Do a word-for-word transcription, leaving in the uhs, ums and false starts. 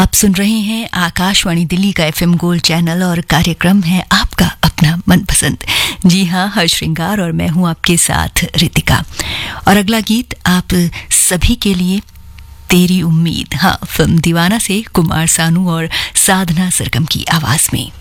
आप सुन रहे हैं आकाशवाणी दिल्ली का एफएम गोल्ड चैनल और कार्यक्रम है आपका अपना मनपसंद। जी हाँ, हर श्रृंगार और मैं हूं आपके साथ रितिका। और अगला गीत आप सभी के लिए तेरी उम्मीद, हाँ, फिल्म दीवाना से कुमार सानू और साधना सरगम की आवाज में।